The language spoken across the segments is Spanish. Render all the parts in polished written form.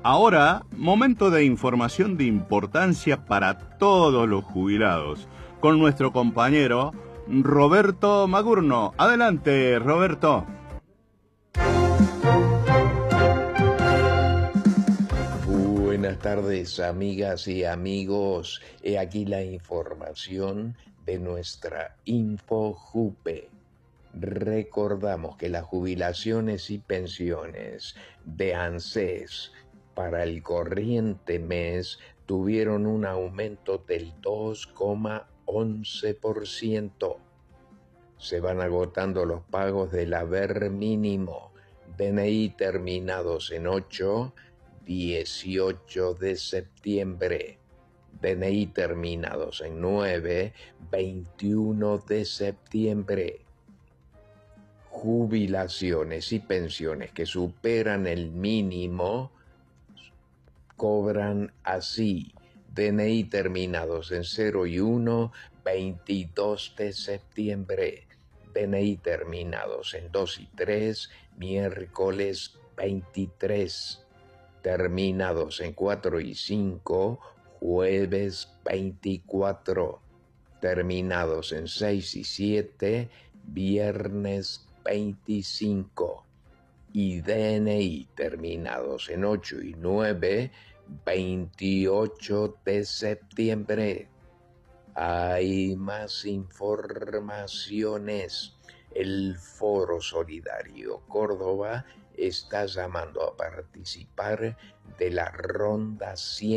Ahora, momento de información de importancia para todos los jubilados, con nuestro compañero Roberto Magurno. Adelante, Roberto. Buenas tardes, amigas y amigos. He aquí la información de nuestra InfoJupe. Recordamos que las jubilaciones y pensiones de ANSES para el corriente mes tuvieron un aumento del 2,11%. Se van agotando los pagos del haber mínimo, DNI terminados en 8, 18 de septiembre, DNI terminados en 9, 21 de septiembre. Jubilaciones y pensiones que superan el mínimo cobran así: DNI terminados en 0 y 1, 22 de septiembre. DNI terminados en 2 y 3, miércoles 23. Terminados en 4 y 5, jueves 24. Terminados en 6 y 7, viernes 25. Y DNI terminados en 8 y 9, 28 de septiembre. Hay más informaciones. El Foro Solidario Córdoba está llamando a participar de la ronda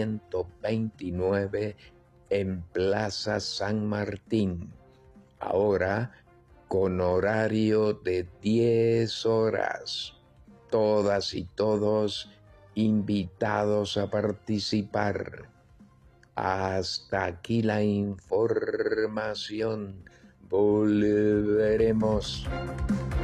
129 en Plaza San Martín. Ahora con horario de 10 horas. Todas y todos invitados a participar. Hasta aquí la información. Volveremos.